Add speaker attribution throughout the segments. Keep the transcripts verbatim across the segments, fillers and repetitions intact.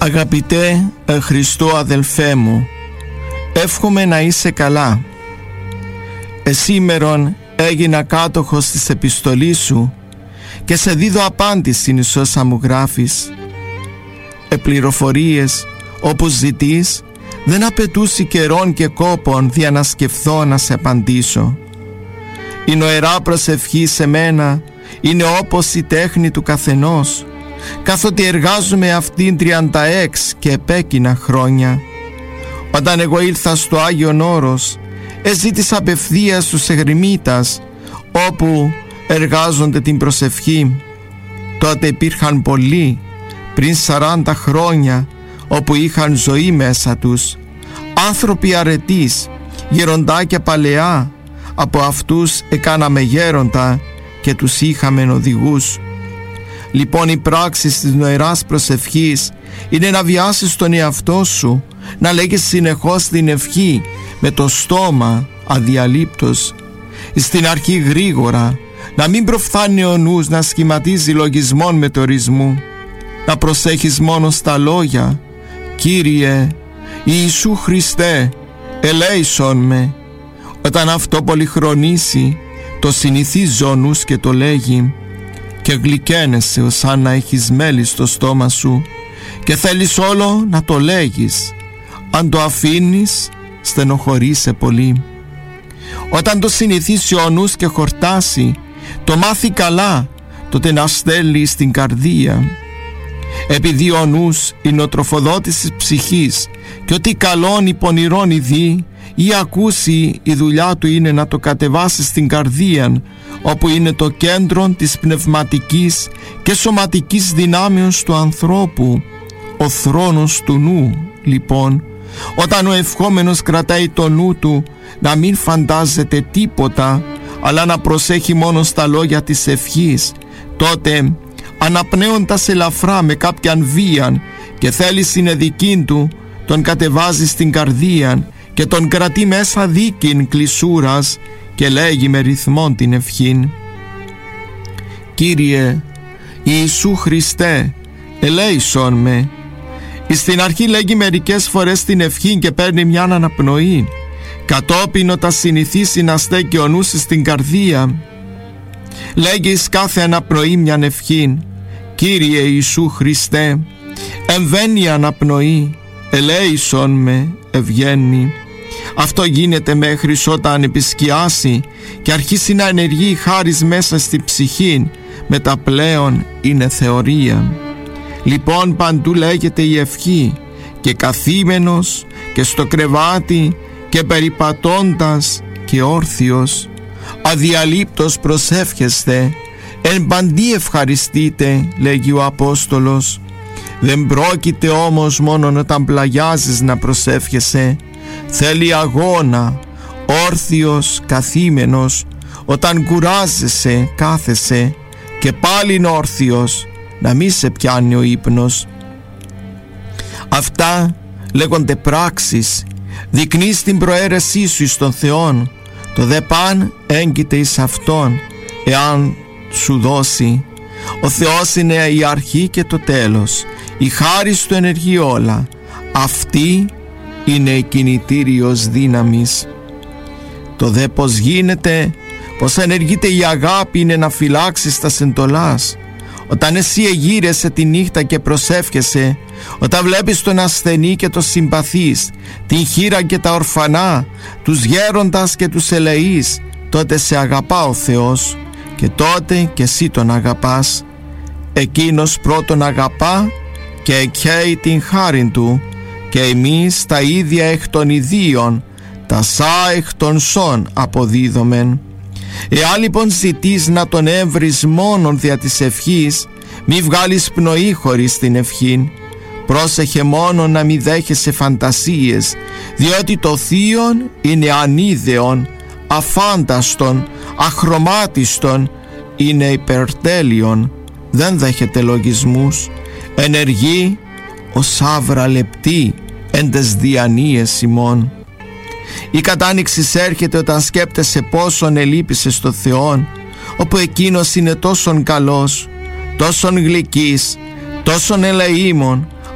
Speaker 1: Αγαπητέ ε, Χριστό αδελφέ μου, εύχομαι να είσαι καλά. Εσήμερον έγινα κάτοχος της επιστολής σου και σε δίδω απάντηση εις όσα μου γράφεις. Επληροφορίες όπως ζητείς δεν απαιτούσι καιρών και κόπων δια να σκεφθώ να σε απαντήσω. Η νοερά προσευχή σε μένα είναι όπως η τέχνη του καθενός, καθότι εργάζομαι αυτήν τριάντα έξι και επέκεινα χρόνια. Όταν εγώ ήλθα στο Άγιον Όρος, εζήτησα απευθείας στους Ερημίτας, όπου εργάζονται την προσευχή. Τότε υπήρχαν πολλοί, πριν σαράντα χρόνια, όπου είχαν ζωή μέσα τους, άνθρωποι αρετής, γεροντάκια παλαιά. Από αυτούς εκάναμε γέροντα και τους είχαμε οδηγούς. Λοιπόν, η πράξη της νοεράς προσευχής είναι να βιάσεις τον εαυτό σου, να λέγεις συνεχώς την ευχή με το στόμα αδιαλείπτως. Στην αρχή γρήγορα, να μην προφθάνει ο νους να σχηματίζει λογισμών μετορισμού, να προσέχεις μόνο στα λόγια. Κύριε Ιησού Χριστέ, ελέησον με. Όταν αυτό πολυχρονίσει, το συνηθίζει ο νους και το λέγει, και γλυκαίνεσαι ως αν να έχεις μέλι στο στόμα σου και θέλεις όλο να το λέγεις. Αν το αφήνεις, στενοχωρείσαι πολύ. Όταν το συνηθίσει ο νους και χορτάσει, το μάθει καλά, τότε να στέλνει στην καρδία. Επειδή ο νους είναι ο τροφοδότης της ψυχής και ότι καλόν ή πονηρόν ειδεί ή ακούσει, η δουλειά του είναι να το κατεβάσει στην καρδία, όπου είναι το κέντρο της πνευματικής και σωματικής δυνάμεως του ανθρώπου, ο θρόνος του νου. Λοιπόν, όταν ο ευχόμενος κρατάει το νου του να μην φαντάζεται τίποτα, αλλά να προσέχει μόνο στα λόγια της ευχής, τότε αναπνέοντας ελαφρά με κάποιαν βία και θέληση είναι δική του, τον κατεβάζει στην καρδία και τον κρατεί μέσα δίκην κλεισούρας και λέγει με ρυθμόν την ευχήν. Κύριε Ιησού Χριστέ, ελέησον με. Στην αρχή λέγει μερικές φορές την ευχή και παίρνει μια αναπνοή. Κατόπιν όταν συνηθίσει να στέκει ο νους στην καρδία, λέγει εις κάθε αναπνοή μιαν ευχήν. Κύριε Ιησού Χριστέ, εμβαίνει η αναπνοή, ελέησον με, ευγαίνει. Αυτό γίνεται μέχρι όταν επισκιάσει και αρχίσει να ενεργεί η χάρις μέσα στη ψυχή, μετά πλέον είναι θεωρία. Λοιπόν, παντού λέγεται η ευχή, και καθήμενος και στο κρεβάτι και περιπατώντας και όρθιος, αδιαλείπτως προσεύχεστε, εν παντί ευχαριστείτε, λέγει ο Απόστολος. Δεν πρόκειται όμως μόνο όταν πλαγιάζεις να προσεύχεσαι, θέλει αγώνα, όρθιος, καθήμενος, όταν κουράζεσαι, κάθεσαι και πάλιν όρθιος, να μη σε πιάνει ο ύπνος. Αυτά λέγονται πράξεις, δεικνύεις την προαίρεσή σου εις τον Θεόν, το δε παν έγκυται εις Αυτόν, εάν σου δώσει. Ο Θεός είναι η αρχή και το τέλος, η χάρις του ενεργεί όλα. Αυτή είναι η κινητήριος δύναμης. Το δε πως γίνεται, πως ενεργείται η αγάπη, είναι να φυλάξεις τα σεντολάς. Όταν εσύ εγείρεσαι τη νύχτα και προσεύχεσαι, όταν βλέπεις τον ασθενή και τον συμπαθείς, την χήρα και τα ορφανά, τους γέροντας και τους ελεείς, τότε σε αγαπά ο Θεός και τότε και εσύ τον αγαπάς. Εκείνος πρώτον αγαπά και εκχέει την χάριν του, και εμείς τα ίδια εκ των ιδίων, τα σα εκ των σών αποδίδομεν. Εάν λοιπόν ζητείς να τον έβρεις μόνον δια της ευχής, μη βγάλεις πνοή χωρίς την ευχήν. Πρόσεχε μόνο να μη δέχεσαι φαντασίες, διότι το θείον είναι ανίδεον, αφάνταστον, αχρωμάτιστον, είναι υπερτέλειον, δεν δέχεται λογισμούς, ενεργεί ως άβρα λεπτή εν τες διανοίες ημών. Η κατάνοιξη έρχεται όταν σκέπτεσαι πόσον ελείπησε στο Θεόν, όπου εκείνος είναι τόσον καλός, τόσον γλυκής, τόσον ελεήμων,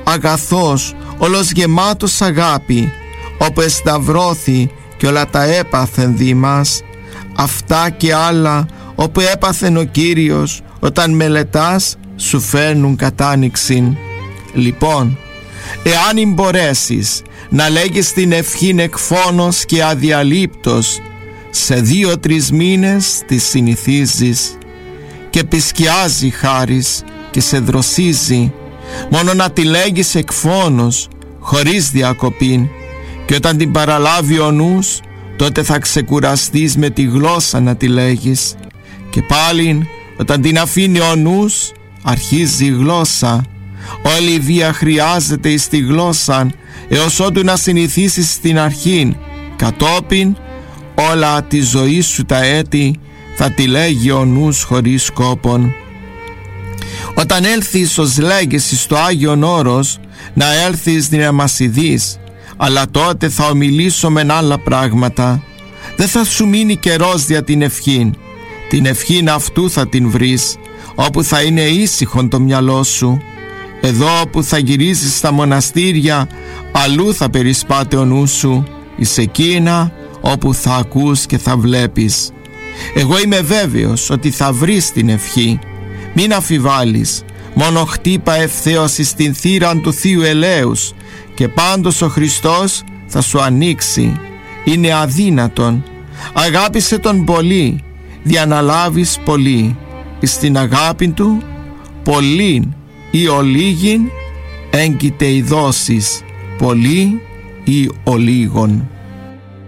Speaker 1: αγαθός, όλος γεμάτος αγάπη, όπου εσταυρώθη και όλα τα έπαθεν δι' μας, αυτά και άλλα όπου έπαθεν ο Κύριος, όταν μελετάς σου φέρνουν κατάνοιξην. Λοιπόν, εάν μπορέσεις να λέγεις την ευχήν εκφώνος και αδιαλείπτος, σε δύο-τρεις μήνες τη συνηθίζεις και πισκιάζει χάρις και σε δροσίζει. Μόνο να τη λέγεις εκφώνος χωρίς διακοπήν, και όταν την παραλάβει ο νους, τότε θα ξεκουραστείς με τη γλώσσα να τη λέγεις, και πάλιν όταν την αφήνει ο νους αρχίζει η γλώσσα. Όλη η βία χρειάζεται εις τη γλώσσα, έως ότου να συνηθίσεις στην αρχήν. Κατόπιν όλα τη ζωή σου τα έτη θα τη λέγει ο νους χωρίς σκόπον. Όταν έλθεις ως λέγεσαι στο Άγιον Όρος, να έλθεις να μας ειδείς, αλλά τότε θα ομιλήσω μεν άλλα πράγματα. Δεν θα σου μείνει καιρός δια την ευχήν. Την ευχήν αυτού θα την βρεις, όπου θα είναι ήσυχον το μυαλό σου. Εδώ που θα γυρίζεις στα μοναστήρια, αλλού θα περισπάται ο νου σου, εις εκείνα όπου θα ακούς και θα βλέπεις. Εγώ είμαι βέβαιος ότι θα βρεις την ευχή. Μην αφιβάλλεις, μόνο χτύπα ευθέως εις την θύραν του Θείου Ελέους, και πάντως ο Χριστός θα σου ανοίξει. Είναι αδύνατον. Αγάπησε τον πολύ, διαναλάβεις πολύ. Εις την αγάπη του πολλήν ή ολίγην έγκυται η δόσεις, πολύ ή ολίγων.